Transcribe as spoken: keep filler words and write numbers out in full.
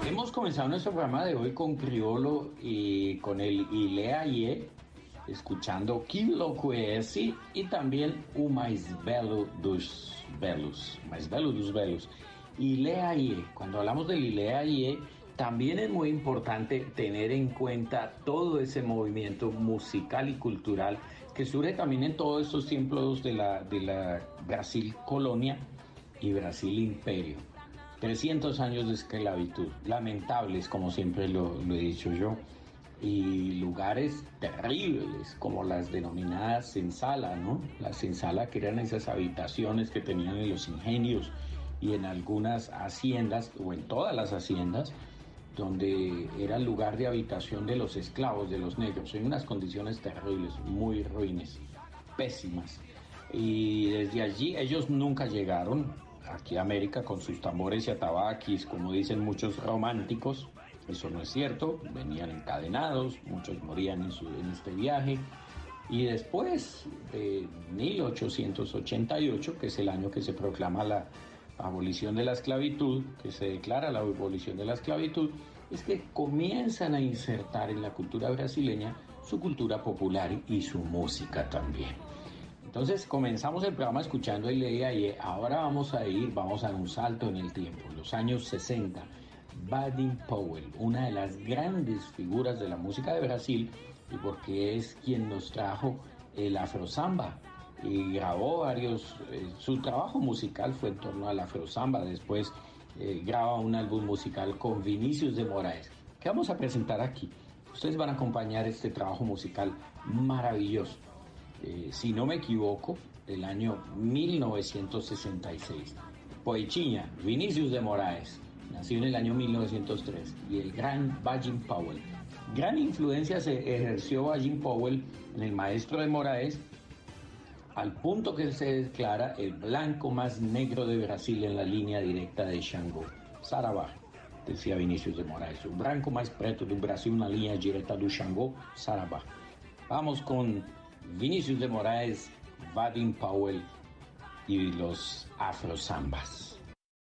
Hemos comenzado nuestro programa de hoy con Criolo y con el Ileaie, escuchando Que Louco É Esse y también O Mais Belo dos Belos, Mais Belo dos Belos. Ileaie, cuando hablamos del Ileaie, también es muy importante tener en cuenta todo ese movimiento musical y cultural que surge también en todos estos tiempos de la, de la Brasil colonia y Brasil imperio. trescientos años de esclavitud, lamentables como siempre lo, lo he dicho yo, y lugares terribles como las denominadas senzala, ¿no? Las senzala, que eran esas habitaciones que tenían en los ingenios y en algunas haciendas, o en todas las haciendas, donde era el lugar de habitación de los esclavos, de los negros, en unas condiciones terribles, muy ruines, pésimas. Y desde allí ellos nunca llegaron aquí a América con sus tambores y atabaquis, como dicen muchos románticos. Eso no es cierto, venían encadenados, muchos morían en, su, en este viaje. Y después de mil ochocientos ochenta y ocho, que es el año que se proclama la abolición de la esclavitud, que se declara la abolición de la esclavitud, es que comienzan a insertar en la cultura brasileña su cultura popular y su música también. Entonces comenzamos el programa escuchando el Ileaie. Ahora vamos a ir, vamos a dar un salto en el tiempo, en los años sesenta. Baden Powell, una de las grandes figuras de la música de Brasil, y porque es quien nos trajo el afrosamba y grabó varios, eh, su trabajo musical fue en torno al afrosamba. Después eh, graba un álbum musical con Vinícius de Moraes, que vamos a presentar aquí. Ustedes van a acompañar este trabajo musical maravilloso. Eh, si no me equivoco, del año mil novecientos sesenta y seis. Poechinha, Vinícius de Moraes, nació en el año mil novecientos tres, y el gran Baden Powell. Gran influencia se ejerció Baden Powell en el maestro de Moraes, al punto que se declara el blanco más negro de Brasil en la línea directa de Xangô. Saravá, decía Vinícius de Moraes, o branco mais preto do Brasil na linha direta do Xangô, Saravá. Vamos con Vinícius de Moraes, Baden Powell y los afrozambas.